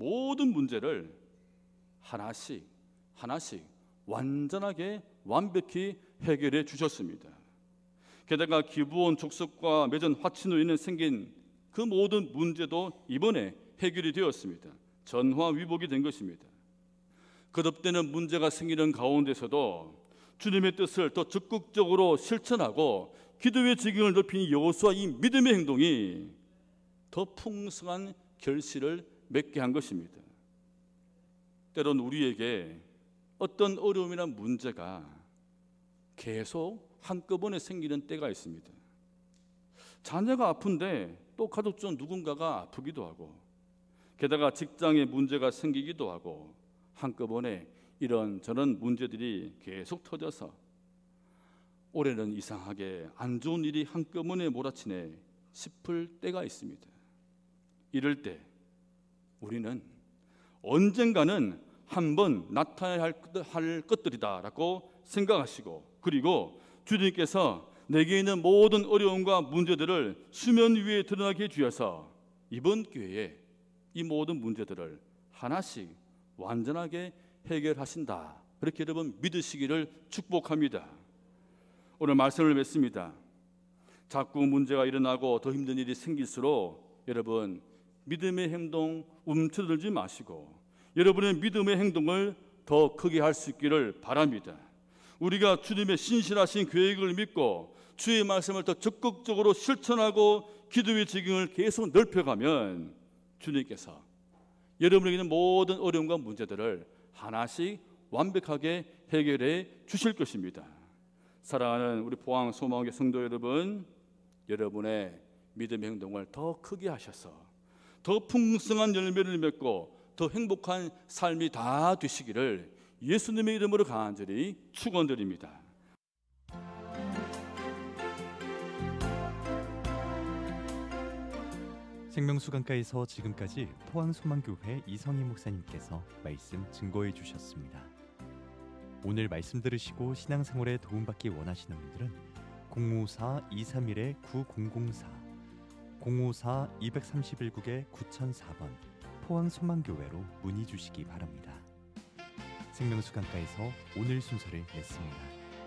모든 문제를 하나씩 하나씩 완전하게 완벽히 해결해 주셨습니다. 게다가 기브온 족속과 맺은 화친으로 인해 생긴 그 모든 문제도 이번에 해결이 되었습니다. 전화위복이 된 것입니다. 거듭되는 문제가 생기는 가운데서도 주님의 뜻을 더 적극적으로 실천하고 기도의 지경을 넓힌 여호수아 이 믿음의 행동이 더 풍성한 결실을 맺게 한 것입니다. 때론 우리에게 어떤 어려움이나 문제가 계속 한꺼번에 생기는 때가 있습니다. 자녀가 아픈데 또 가족 중 누군가가 아프기도 하고, 게다가 직장에 문제가 생기기도 하고, 한꺼번에 이런저런 문제들이 계속 터져서 올해는 이상하게 안 좋은 일이 한꺼번에 몰아치네 싶을 때가 있습니다. 이럴 때 우리는 언젠가는 한번 나타나야 할 것들이다라고 생각하시고, 그리고 주님께서 내게 있는 모든 어려움과 문제들을 수면 위에 드러나게 해주셔서 이번 기회에 이 모든 문제들을 하나씩 완전하게 해결하신다, 그렇게 여러분 믿으시기를 축복합니다. 오늘 말씀을 맺습니다. 자꾸 문제가 일어나고 더 힘든 일이 생길수록 여러분 믿음의 행동 움츠러들지 마시고 여러분의 믿음의 행동을 더 크게 할 수 있기를 바랍니다. 우리가 주님의 신실하신 계획을 믿고 주의 말씀을 더 적극적으로 실천하고 기도의 지경을 계속 넓혀가면 주님께서 여러분에게 있는 모든 어려움과 문제들을 하나씩 완벽하게 해결해 주실 것입니다. 사랑하는 우리 포항 소망교회 성도 여러분, 여러분의 믿음의 행동을 더 크게 하셔서 더 풍성한 열매를 맺고 더 행복한 삶이 다 되시기를 예수님의 이름으로 간절히 축원드립니다. 생명수강가에서 지금까지 포항소망교회 이성희 목사님께서 말씀 증거해 주셨습니다. 오늘 말씀 들으시고 신앙생활에 도움받기 원하시는 분들은 054-231-9004 054-231국에 9004번 포항소망교회로 문의 주시기 바랍니다. 생명수강가에서 오늘 순서를 냈습니다.